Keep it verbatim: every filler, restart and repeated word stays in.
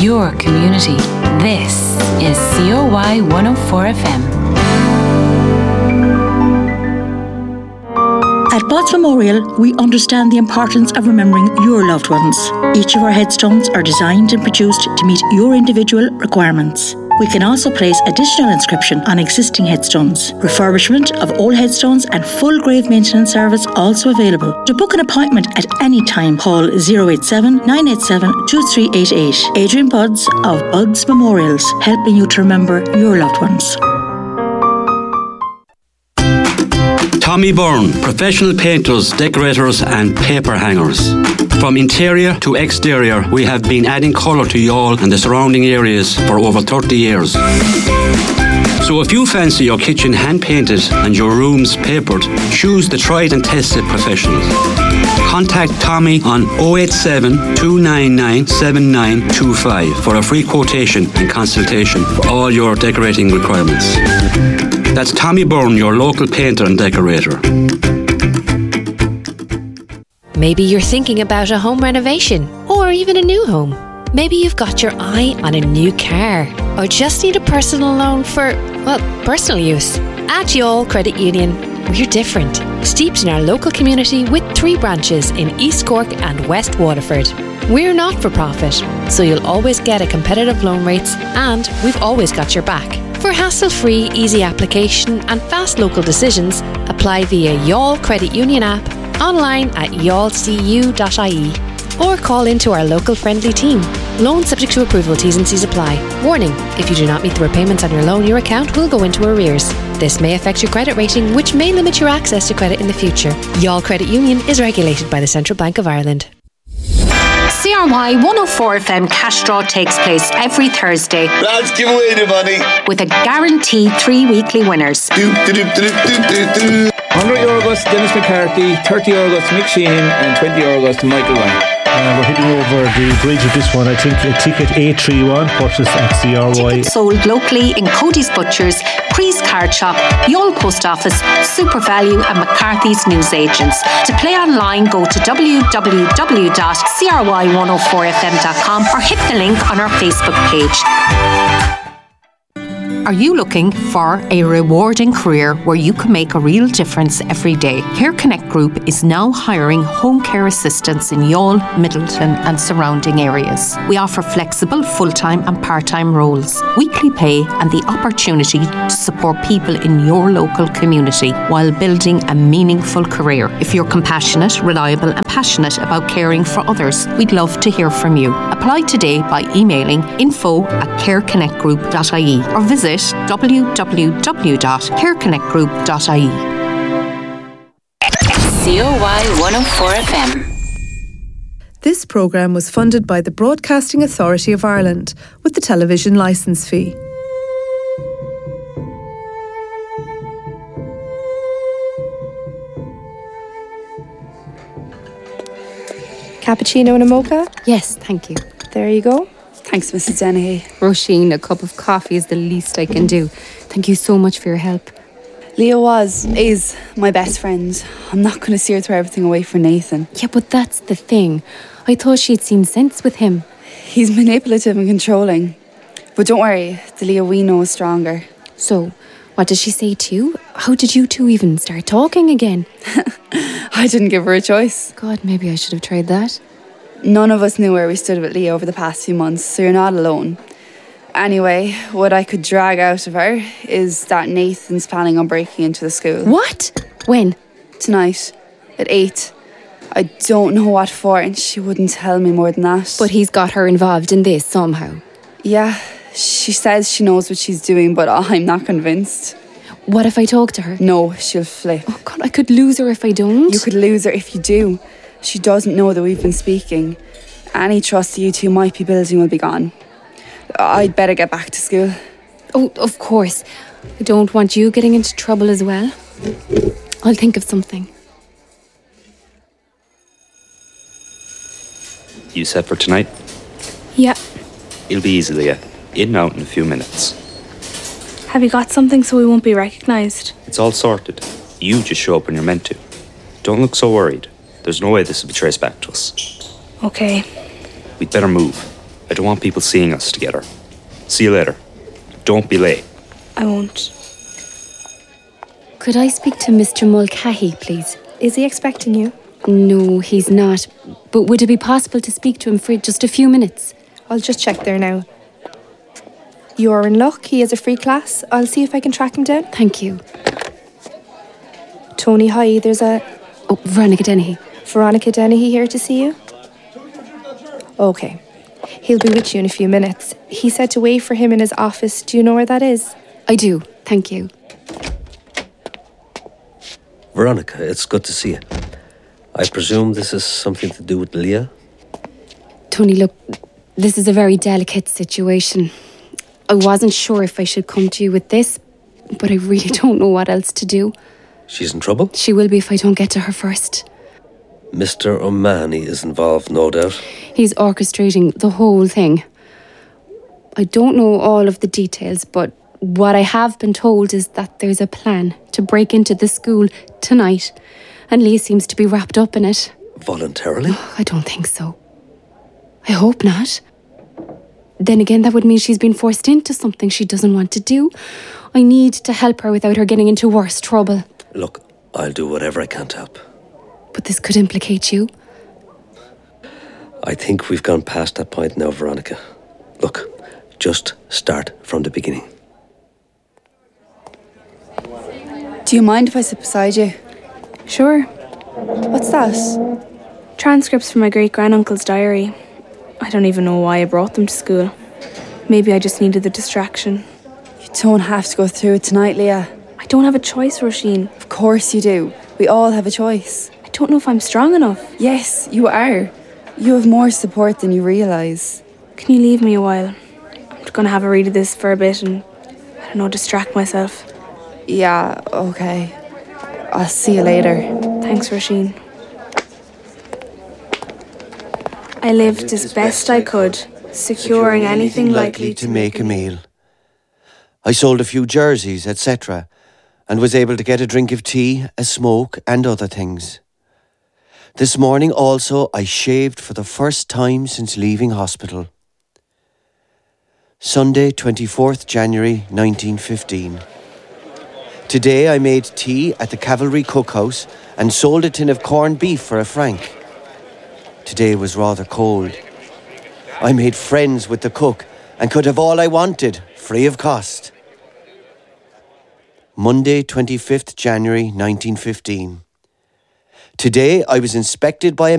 your community. This is C O Y one oh four F M. At Bud's Memorial, we understand the importance of remembering your loved ones. Each of our headstones are designed and produced to meet your individual requirements. We can also place additional inscription on existing headstones. Refurbishment of old headstones and full grave maintenance service also available. To book an appointment at any time, call zero eight seven, nine eight seven, two three eight eight. Adrian Budds of Budds Memorials, helping you to remember your loved ones. Tommy Byrne, professional painters, decorators and paper hangers. From interior to exterior, we have been adding colour to Youghal and the surrounding areas for over thirty years. So if you fancy your kitchen hand-painted and your rooms papered, choose the tried and tested professionals. Contact Tommy on oh eight seven, two nine nine, seven nine two five for a free quotation and consultation for all your decorating requirements. That's Tommy Byrne, your local painter and decorator. Maybe you're thinking about a home renovation or even a new home. Maybe you've got your eye on a new car or just need a personal loan for, well, personal use. At Youghal Credit Union, we're different. Steeped in our local community with three branches in East Cork and West Waterford. We're not for profit, so you'll always get a competitive loan rates and we've always got your back. For hassle-free, easy application and fast local decisions, apply via Youghal Credit Union app, online at youghal c u dot I E, or call into our local friendly team. Loan subject to approval, T's and C's apply. Warning, if you do not meet the repayments on your loan, your account will go into arrears. This may affect your credit rating, which may limit your access to credit in the future. Youghal Credit Union is regulated by the Central Bank of Ireland. C R Y one oh four F M cash draw takes place every Thursday. Lads, give away the money. With a guaranteed three weekly winners. Do, do, do, do, do, do, do. one hundred euro goes to Dennis McCarthy, thirty euro goes to Mick Sheehan and twenty euro goes to Michael Ryan. Uh, we're hitting over the bridge with this one. I think a ticket eight three one purchased at C R Y. Tickets sold locally in Cody's Butchers, Cree's Card Shop, Youghal Post Office, Super Value and McCarthy's Newsagents. To play online, go to w w w dot c r y one oh four f m dot com or hit the link on our Facebook page. Are you looking for a rewarding career where you can make a real difference every day? Care Connect Group is now hiring home care assistants in Youghal, Middleton and surrounding areas. We offer flexible full-time and part-time roles, weekly pay and the opportunity to support people in your local community while building a meaningful career. If you're compassionate, reliable and passionate about caring for others, we'd love to hear from you. Apply today by emailing info at care connect group dot I E or visit w w w dot care connect group dot I E. C O Y one oh four F M. This programme was funded by the Broadcasting Authority of Ireland with the television licence fee. Cappuccino and a mocha? Yes, thank you. There you go. Thanks, Missus Dennehy. Roisin, a cup of coffee is the least I can do. Thank you so much for your help. Leo was, is my best friend. I'm not going to see her throw everything away for Nathan. Yeah, but that's the thing. I thought she'd seen sense with him. He's manipulative and controlling. But don't worry, the Leo we know is stronger. So, what did she say to you? How did you two even start talking again? I didn't give her a choice. God, maybe I should have tried that. None of us knew where we stood with Leo over the past few months, so you're not alone. Anyway, what I could drag out of her is that Nathan's planning on breaking into the school. What? When? Tonight, at eight. I don't know what for, and she wouldn't tell me more than that. But he's got her involved in this somehow. Yeah, she says she knows what she's doing, but I'm not convinced. What if I talk to her? No, she'll flip. Oh God, I could lose her if I don't. You could lose her if you do. She doesn't know that we've been speaking. Any trust you two might be building will be gone. I'd better get back to school. Oh, of course. I don't want you getting into trouble as well. I'll think of something. You set for tonight? Yeah. It'll be easy, Leah. In and out in a few minutes. Have you got something so we won't be recognised? It's all sorted. You just show up when you're meant to. Don't look so worried. There's no way this will be traced back to us. Okay. We'd better move. I don't want people seeing us together. See you later. Don't be late. I won't. Could I speak to Mister Mulcahy, please? Is he expecting you? No, he's not. But would it be possible to speak to him for just a few minutes? I'll just check there now. You're in luck. He has a free class. I'll see if I can track him down. Thank you. Tony, hi. There's a... Oh, Veronica Dennehy. Veronica Dennehy here to see you? Okay. He'll be with you in a few minutes. He said to wait for him in his office. Do you know where that is? I do. Thank you. Veronica, it's good to see you. I presume this is something to do with Leah? Tony, look, this is a very delicate situation. I wasn't sure if I should come to you with this, but I really don't know what else to do. She's in trouble? She will be if I don't get to her first. Mister O'Mahony is involved, no doubt. He's orchestrating the whole thing. I don't know all of the details, but what I have been told is that there's a plan to break into the school tonight, and Leah seems to be wrapped up in it. Voluntarily? Oh, I don't think so. I hope not. Then again, that would mean she's been forced into something she doesn't want to do. I need to help her without her getting into worse trouble. Look, I'll do whatever I can to help. But this could implicate you. I think we've gone past that point now, Veronica. Look, just start from the beginning. Do you mind if I sit beside you? Sure. What's that? Transcripts from my great-granduncle's diary. I don't even know why I brought them to school. Maybe I just needed the distraction. You don't have to go through it tonight, Leah. I don't have a choice, Roisin. Of course you do. We all have a choice. I don't know if I'm strong enough. Yes, you are. You have more support than you realise. Can you leave me a while? I'm going to have a read of this for a bit and, I don't know, distract myself. Yeah, okay. I'll see you later. Thanks, Roisin. I lived as best I could, securing anything likely to make a meal. I sold a few jerseys, et cetera, and was able to get a drink of tea, a smoke, and other things. This morning also I shaved for the first time since leaving hospital. Sunday, twenty-fourth January nineteen fifteen. Today I made tea at the Cavalry Cookhouse and sold a tin of corned beef for a franc. Today was rather cold. I made friends with the cook and could have all I wanted, free of cost. Monday, twenty-fifth January nineteen fifteen. Today I was inspected by a